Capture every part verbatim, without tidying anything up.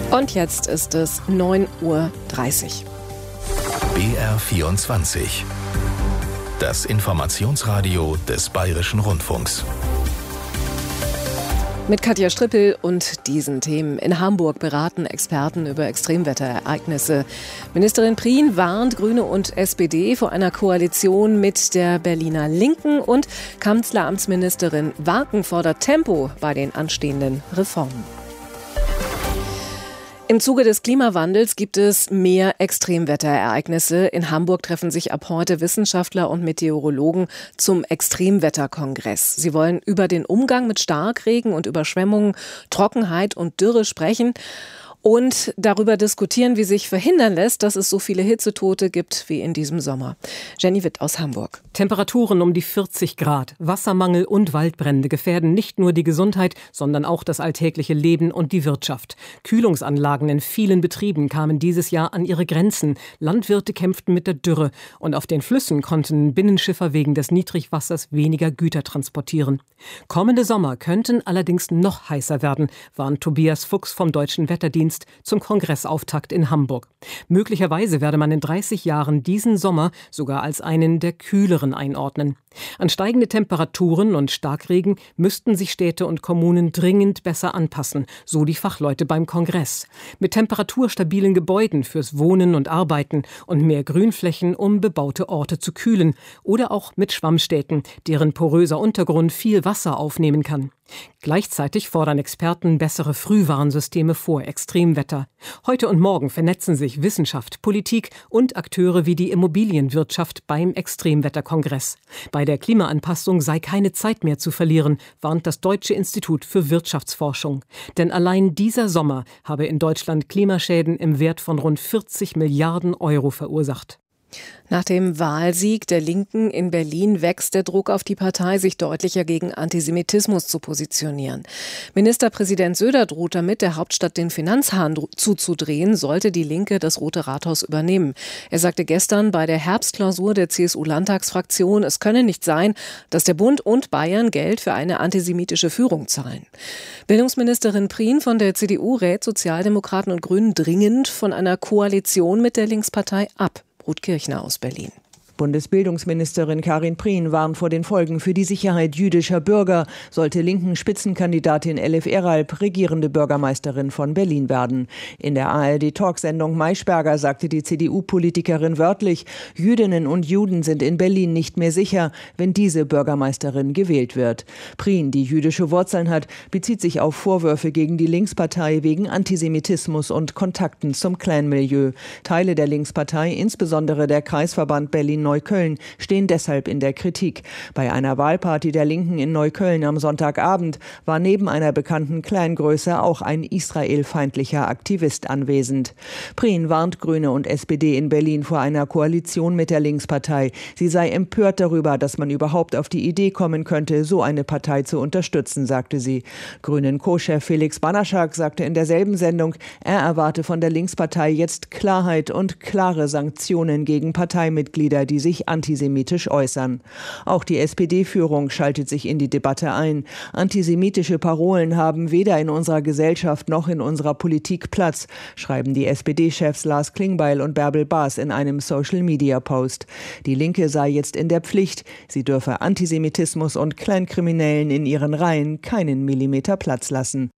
Und jetzt ist es neun Uhr dreißig. B R vierundzwanzig. Das Informationsradio des Bayerischen Rundfunks. Mit Katja Strippel und diesen Themen. In Hamburg beraten Experten über Extremwetterereignisse. Ministerin Prien warnt Grüne und S P D vor einer Koalition mit der Berliner Linken und Kanzleramtsministerin Waken fordert Tempo bei den anstehenden Reformen. Im Zuge des Klimawandels gibt es mehr Extremwetterereignisse. In Hamburg treffen sich ab heute Wissenschaftler und Meteorologen zum Extremwetterkongress. Sie wollen über den Umgang mit Starkregen und Überschwemmungen, Trockenheit und Dürre sprechen und darüber diskutieren, wie sich verhindern lässt, dass es so viele Hitzetote gibt wie in diesem Sommer. Jenny Witt aus Hamburg. Temperaturen um die vierzig Grad, Wassermangel und Waldbrände gefährden nicht nur die Gesundheit, sondern auch das alltägliche Leben und die Wirtschaft. Kühlungsanlagen in vielen Betrieben kamen dieses Jahr an ihre Grenzen. Landwirte kämpften mit der Dürre und auf den Flüssen konnten Binnenschiffer wegen des Niedrigwassers weniger Güter transportieren. Kommende Sommer könnten allerdings noch heißer werden, warnt Tobias Fuchs vom Deutschen Wetterdienst zum Kongressauftakt in Hamburg. Möglicherweise werde man in dreißig Jahren diesen Sommer sogar als einen der kühleren einordnen. An steigende Temperaturen und Starkregen müssten sich Städte und Kommunen dringend besser anpassen, so die Fachleute beim Kongress. Mit temperaturstabilen Gebäuden fürs Wohnen und Arbeiten und mehr Grünflächen, um bebaute Orte zu kühlen. Oder auch mit Schwammstädten, deren poröser Untergrund viel Wasser aufnehmen kann. Gleichzeitig fordern Experten bessere Frühwarnsysteme vor Extremwetter. Heute und morgen vernetzen sich Wissenschaft, Politik und Akteure wie die Immobilienwirtschaft beim Extremwetterkongress. Bei der Klimaanpassung sei keine Zeit mehr zu verlieren, warnt das Deutsche Institut für Wirtschaftsforschung. Denn allein dieser Sommer habe in Deutschland Klimaschäden im Wert von rund vierzig Milliarden Euro verursacht. Nach dem Wahlsieg der Linken in Berlin wächst der Druck auf die Partei, sich deutlicher gegen Antisemitismus zu positionieren. Ministerpräsident Söder droht damit, der Hauptstadt den Finanzhahn zuzudrehen, sollte die Linke das Rote Rathaus übernehmen. Er sagte gestern bei der Herbstklausur der C S U-Landtagsfraktion, es könne nicht sein, dass der Bund und Bayern Geld für eine antisemitische Führung zahlen. Bildungsministerin Prien von der C D U rät Sozialdemokraten und Grünen dringend von einer Koalition mit der Linkspartei ab. Ruth Kirchner aus Berlin. Bundesbildungsministerin Karin Prien warnt vor den Folgen für die Sicherheit jüdischer Bürger, sollte linken Spitzenkandidatin Elif Eralp regierende Bürgermeisterin von Berlin werden. In der A R D-Talksendung Maischberger sagte die C D U-Politikerin wörtlich, Jüdinnen und Juden sind in Berlin nicht mehr sicher, wenn diese Bürgermeisterin gewählt wird. Prien, die jüdische Wurzeln hat, bezieht sich auf Vorwürfe gegen die Linkspartei wegen Antisemitismus und Kontakten zum Clanmilieu. Teile der Linkspartei, insbesondere der Kreisverband Berlin Neukölln, stehen deshalb in der Kritik. Bei einer Wahlparty der Linken in Neukölln am Sonntagabend war neben einer bekannten Kleingröße auch ein israelfeindlicher Aktivist anwesend. Prien warnt Grüne und S P D in Berlin vor einer Koalition mit der Linkspartei. Sie sei empört darüber, dass man überhaupt auf die Idee kommen könnte, so eine Partei zu unterstützen, sagte sie. Grünen Co-Chef Felix Banaschak sagte in derselben Sendung, er erwarte von der Linkspartei jetzt Klarheit und klare Sanktionen gegen Parteimitglieder, die sich antisemitisch äußern. Auch die S P D-Führung schaltet sich in die Debatte ein. Antisemitische Parolen haben weder in unserer Gesellschaft noch in unserer Politik Platz, schreiben die S P D-Chefs Lars Klingbeil und Bärbel Baas in einem Social-Media-Post. Die Linke sei jetzt in der Pflicht. Sie dürfe Antisemitismus und Kleinkriminellen in ihren Reihen keinen Millimeter Platz lassen.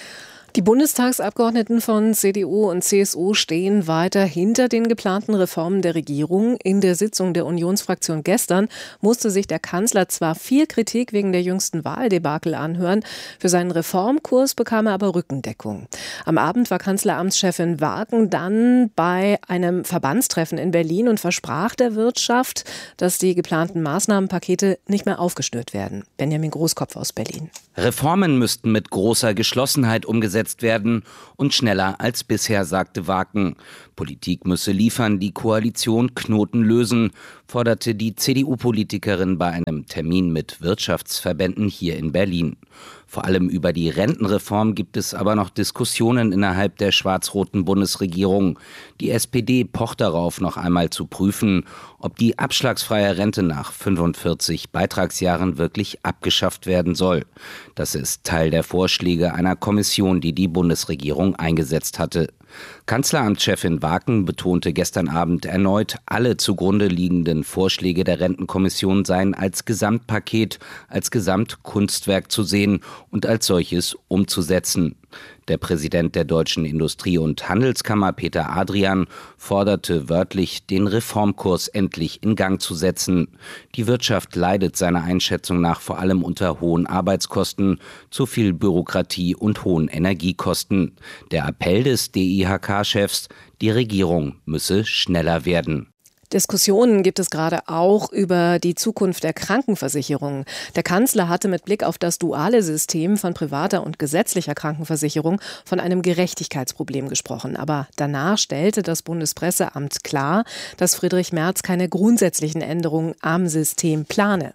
Die Bundestagsabgeordneten von C D U und C S U stehen weiter hinter den geplanten Reformen der Regierung. In der Sitzung der Unionsfraktion gestern musste sich der Kanzler zwar viel Kritik wegen der jüngsten Wahldebakel anhören, für seinen Reformkurs bekam er aber Rückendeckung. Am Abend war Kanzleramtschefin Waken dann bei einem Verbandstreffen in Berlin und versprach der Wirtschaft, dass die geplanten Maßnahmenpakete nicht mehr aufgeschnürt werden. Benjamin Großkopf aus Berlin. Reformen müssten mit großer Geschlossenheit umgesetzt werden und schneller als bisher, sagte Waken. Politik müsse liefern, die Koalition Knoten lösen, forderte die C D U-Politikerin bei einem Termin mit Wirtschaftsverbänden hier in Berlin. Vor allem über die Rentenreform gibt es aber noch Diskussionen innerhalb der schwarz-roten Bundesregierung. Die S P D pocht darauf, noch einmal zu prüfen, ob die abschlagsfreie Rente nach fünfundvierzig Beitragsjahren wirklich abgeschafft werden soll. Das ist Teil der Vorschläge einer Kommission, die die Bundesregierung eingesetzt hatte. Kanzleramtschefin Waken betonte gestern Abend erneut, alle zugrunde liegenden Vorschläge der Rentenkommission seien als Gesamtpaket, als Gesamtkunstwerk zu sehen und als solches umzusetzen. Der Präsident der Deutschen Industrie- und Handelskammer, Peter Adrian, forderte wörtlich, den Reformkurs endlich in Gang zu setzen. Die Wirtschaft leidet seiner Einschätzung nach vor allem unter hohen Arbeitskosten, zu viel Bürokratie und hohen Energiekosten. Der Appell des D I H K-Chefs, die Regierung müsse schneller werden. Diskussionen gibt es gerade auch über die Zukunft der Krankenversicherung. Der Kanzler hatte mit Blick auf das duale System von privater und gesetzlicher Krankenversicherung von einem Gerechtigkeitsproblem gesprochen. Aber danach stellte das Bundespresseamt klar, dass Friedrich Merz keine grundsätzlichen Änderungen am System plane.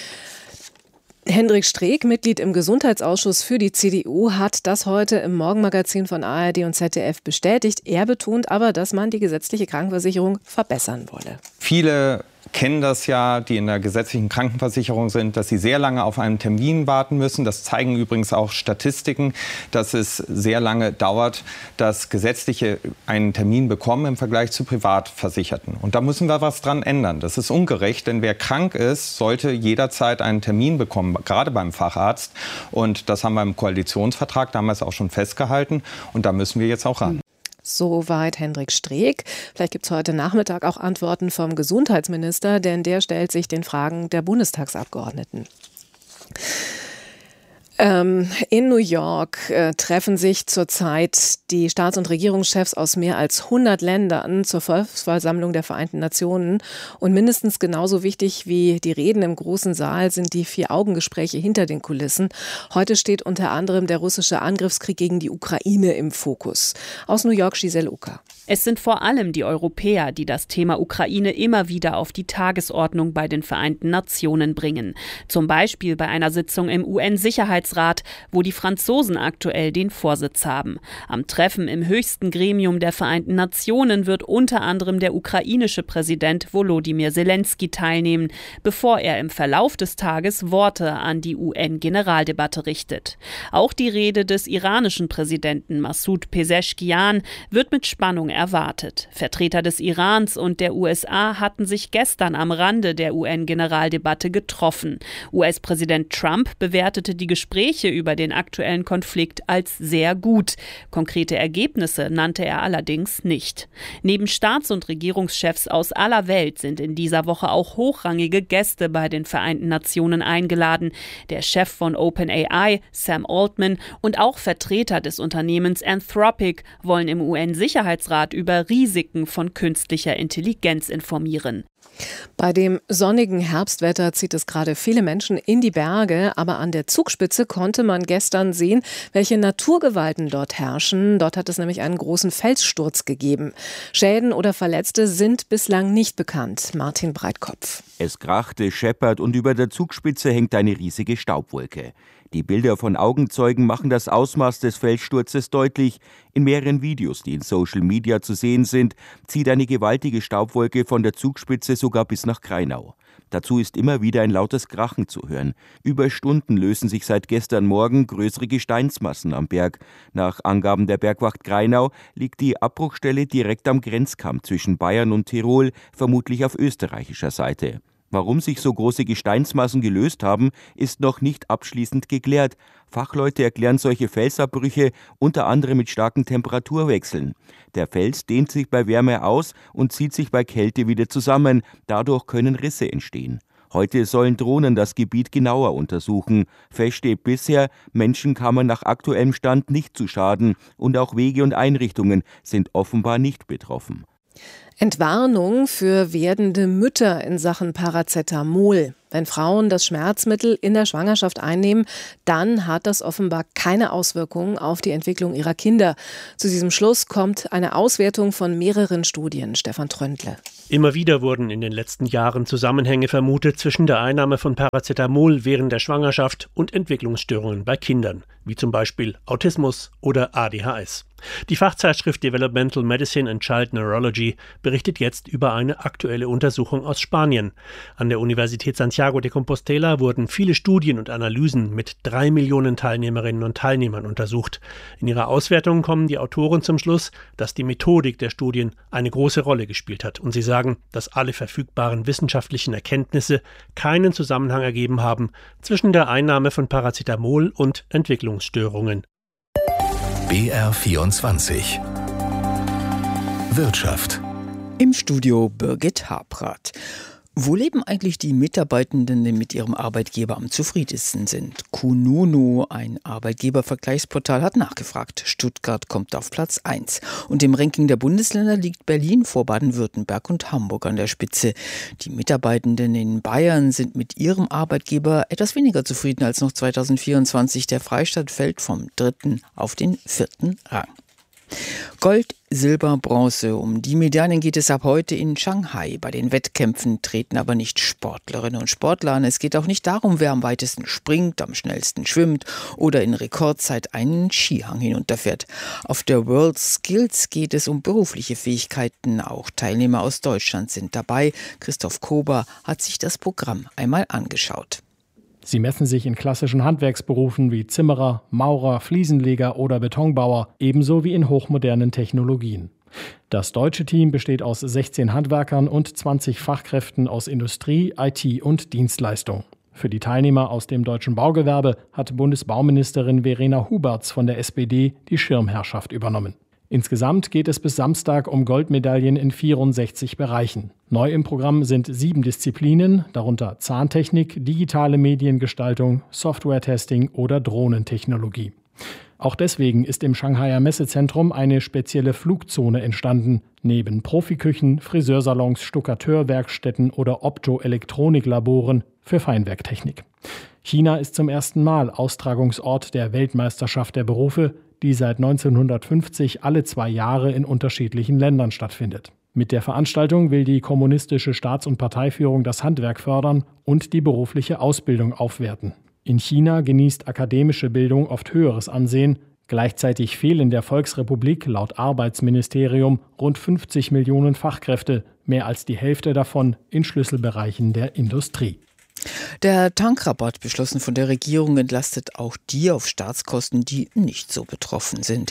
Hendrik Streeck, Mitglied im Gesundheitsausschuss für die C D U, hat das heute im Morgenmagazin von A R D und Z D F bestätigt. Er betont aber, dass man die gesetzliche Krankenversicherung verbessern wolle. Viele kennen das ja, die in der gesetzlichen Krankenversicherung sind, dass sie sehr lange auf einen Termin warten müssen. Das zeigen übrigens auch Statistiken, dass es sehr lange dauert, dass Gesetzliche einen Termin bekommen im Vergleich zu Privatversicherten. Und da müssen wir was dran ändern. Das ist ungerecht, denn wer krank ist, sollte jederzeit einen Termin bekommen, gerade beim Facharzt. Und das haben wir im Koalitionsvertrag damals auch schon festgehalten. Und da müssen wir jetzt auch ran. Soweit Hendrik Streeck. Vielleicht gibt es heute Nachmittag auch Antworten vom Gesundheitsminister, denn der stellt sich den Fragen der Bundestagsabgeordneten. Ähm, in New York äh, treffen sich zurzeit die Staats- und Regierungschefs aus mehr als hundert Ländern zur Volksversammlung der Vereinten Nationen. Und mindestens genauso wichtig wie die Reden im großen Saal sind die Vier-Augen-Gespräche hinter den Kulissen. Heute steht unter anderem der russische Angriffskrieg gegen die Ukraine im Fokus. Aus New York, Giselle Ucker. Es sind vor allem die Europäer, die das Thema Ukraine immer wieder auf die Tagesordnung bei den Vereinten Nationen bringen. Zum Beispiel bei einer Sitzung im U N-Sicherheitsrat, wo die Franzosen aktuell den Vorsitz haben. Am Treffen im höchsten Gremium der Vereinten Nationen wird unter anderem der ukrainische Präsident Volodymyr Zelensky teilnehmen, bevor er im Verlauf des Tages Worte an die U N-Generaldebatte richtet. Auch die Rede des iranischen Präsidenten Massoud Pezeshkian wird mit Spannung erwartet. Vertreter des Irans und der U S A hatten sich gestern am Rande der U N-Generaldebatte getroffen. U S-Präsident Trump bewertete die Gespräche über den aktuellen Konflikt als sehr gut. Konkrete Ergebnisse nannte er allerdings nicht. Neben Staats- und Regierungschefs aus aller Welt sind in dieser Woche auch hochrangige Gäste bei den Vereinten Nationen eingeladen. Der Chef von OpenAI, Sam Altman, und auch Vertreter des Unternehmens Anthropic wollen im U N-Sicherheitsrat über Risiken von künstlicher Intelligenz informieren. Bei dem sonnigen Herbstwetter zieht es gerade viele Menschen in die Berge, aber an der Zugspitze konnte man gestern sehen, welche Naturgewalten dort herrschen. Dort hat es nämlich einen großen Felssturz gegeben. Schäden oder Verletzte sind bislang nicht bekannt. Martin Breitkopf. Es krachte, scheppert und über der Zugspitze hängt eine riesige Staubwolke. Die Bilder von Augenzeugen machen das Ausmaß des Felssturzes deutlich. In mehreren Videos, die in Social Media zu sehen sind, zieht eine gewaltige Staubwolke von der Zugspitze sogar bis nach Grainau. Dazu ist immer wieder ein lautes Krachen zu hören. Über Stunden lösen sich seit gestern Morgen größere Gesteinsmassen am Berg. Nach Angaben der Bergwacht Grainau liegt die Abbruchstelle direkt am Grenzkamm zwischen Bayern und Tirol, vermutlich auf österreichischer Seite. Warum sich so große Gesteinsmassen gelöst haben, ist noch nicht abschließend geklärt. Fachleute erklären solche Felsabbrüche unter anderem mit starken Temperaturwechseln. Der Fels dehnt sich bei Wärme aus und zieht sich bei Kälte wieder zusammen. Dadurch können Risse entstehen. Heute sollen Drohnen das Gebiet genauer untersuchen. Fest steht bisher, Menschen kamen nach aktuellem Stand nicht zu Schaden und auch Wege und Einrichtungen sind offenbar nicht betroffen. Entwarnung für werdende Mütter in Sachen Paracetamol. Wenn Frauen das Schmerzmittel in der Schwangerschaft einnehmen, dann hat das offenbar keine Auswirkungen auf die Entwicklung ihrer Kinder. Zu diesem Schluss kommt eine Auswertung von mehreren Studien. Stefan Tröndle. Immer wieder wurden in den letzten Jahren Zusammenhänge vermutet zwischen der Einnahme von Paracetamol während der Schwangerschaft und Entwicklungsstörungen bei Kindern, wie zum Beispiel Autismus oder A D H S. Die Fachzeitschrift Developmental Medicine and Child Neurology berichtet jetzt über eine aktuelle Untersuchung aus Spanien. An der Universität Santiago de Compostela wurden viele Studien und Analysen mit drei Millionen Teilnehmerinnen und Teilnehmern untersucht. In ihrer Auswertung kommen die Autoren zum Schluss, dass die Methodik der Studien eine große Rolle gespielt hat. Und sie sagen, dass alle verfügbaren wissenschaftlichen Erkenntnisse keinen Zusammenhang ergeben haben zwischen der Einnahme von Paracetamol und Entwicklungsstörungen. B R vierundzwanzig Wirtschaft. Im Studio Birgit Habrath. Wo leben eigentlich die Mitarbeitenden, die mit ihrem Arbeitgeber am zufriedensten sind? Kununu, ein Arbeitgebervergleichsportal, hat nachgefragt. Stuttgart kommt auf Platz eins. Und im Ranking der Bundesländer liegt Berlin vor Baden-Württemberg und Hamburg an der Spitze. Die Mitarbeitenden in Bayern sind mit ihrem Arbeitgeber etwas weniger zufrieden als noch zweitausendvierundzwanzig. Der Freistaat fällt vom dritten auf den vierten Rang. Gold, Silber, Bronze. Um die Medaillen geht es ab heute in Shanghai. Bei den Wettkämpfen treten aber nicht Sportlerinnen und Sportler an. Es geht auch nicht darum, wer am weitesten springt, am schnellsten schwimmt oder in Rekordzeit einen Skihang hinunterfährt. Auf der World Skills geht es um berufliche Fähigkeiten. Auch Teilnehmer aus Deutschland sind dabei. Christoph Kober hat sich das Programm einmal angeschaut. Sie messen sich in klassischen Handwerksberufen wie Zimmerer, Maurer, Fliesenleger oder Betonbauer, ebenso wie in hochmodernen Technologien. Das deutsche Team besteht aus sechzehn Handwerkern und zwanzig Fachkräften aus Industrie, I T und Dienstleistung. Für die Teilnehmer aus dem deutschen Baugewerbe hat Bundesbauministerin Verena Huberts von der S P D die Schirmherrschaft übernommen. Insgesamt geht es bis Samstag um Goldmedaillen in vierundsechzig Bereichen. Neu im Programm sind sieben Disziplinen, darunter Zahntechnik, digitale Mediengestaltung, Software-Testing oder Drohnentechnologie. Auch deswegen ist im Shanghaier Messezentrum eine spezielle Flugzone entstanden. Neben Profiküchen, Friseursalons, Stuckateurwerkstätten oder Optoelektroniklaboren für Feinwerktechnik. China ist zum ersten Mal Austragungsort der Weltmeisterschaft der Berufe, die seit neunzehnhundertfünfzig alle zwei Jahre in unterschiedlichen Ländern stattfindet. Mit der Veranstaltung will die kommunistische Staats- und Parteiführung das Handwerk fördern und die berufliche Ausbildung aufwerten. In China genießt akademische Bildung oft höheres Ansehen. Gleichzeitig fehlen der Volksrepublik laut Arbeitsministerium rund fünfzig Millionen Fachkräfte, mehr als die Hälfte davon in Schlüsselbereichen der Industrie. Der Tankrabatt, beschlossen von der Regierung, entlastet auch die auf Staatskosten, die nicht so betroffen sind.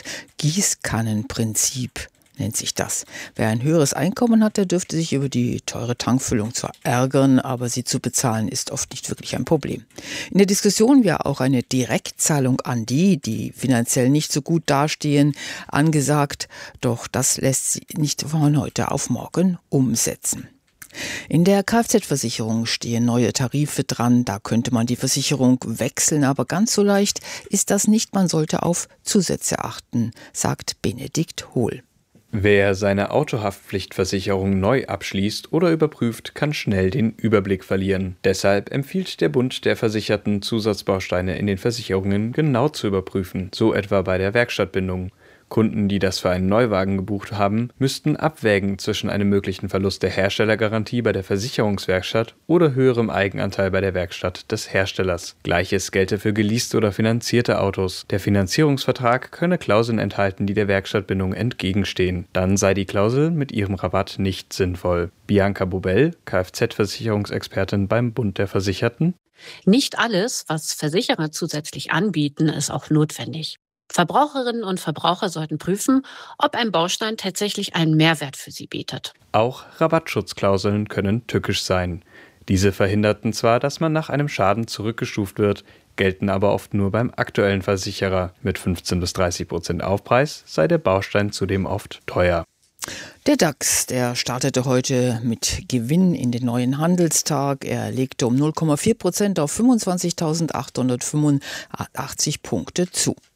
Gießkannenprinzip nennt sich das. Wer ein höheres Einkommen hat, der dürfte sich über die teure Tankfüllung zwar ärgern, aber sie zu bezahlen ist oft nicht wirklich ein Problem. In der Diskussion wäre auch eine Direktzahlung an die, die finanziell nicht so gut dastehen, angesagt. Doch das lässt sich nicht von heute auf morgen umsetzen. In der Kfz-Versicherung stehen neue Tarife dran. Da könnte man die Versicherung wechseln, aber ganz so leicht ist das nicht. Man sollte auf Zusätze achten, sagt Benedikt Hohl. Wer seine Autohaftpflichtversicherung neu abschließt oder überprüft, kann schnell den Überblick verlieren. Deshalb empfiehlt der Bund der Versicherten, Zusatzbausteine in den Versicherungen genau zu überprüfen, so etwa bei der Werkstattbindung. Kunden, die das für einen Neuwagen gebucht haben, müssten abwägen zwischen einem möglichen Verlust der Herstellergarantie bei der Versicherungswerkstatt oder höherem Eigenanteil bei der Werkstatt des Herstellers. Gleiches gelte für geleaste oder finanzierte Autos. Der Finanzierungsvertrag könne Klauseln enthalten, die der Werkstattbindung entgegenstehen. Dann sei die Klausel mit ihrem Rabatt nicht sinnvoll. Bianca Bobel, Kfz-Versicherungsexpertin beim Bund der Versicherten. Nicht alles, was Versicherer zusätzlich anbieten, ist auch notwendig. Verbraucherinnen und Verbraucher sollten prüfen, ob ein Baustein tatsächlich einen Mehrwert für sie bietet. Auch Rabattschutzklauseln können tückisch sein. Diese verhinderten zwar, dass man nach einem Schaden zurückgestuft wird, gelten aber oft nur beim aktuellen Versicherer. Mit fünfzehn bis dreißig Prozent Aufpreis sei der Baustein zudem oft teuer. Der DAX, der startete heute mit Gewinn in den neuen Handelstag. Er legte um null Komma vier Prozent auf fünfundzwanzigtausendachthundertfünfundachtzig Punkte zu.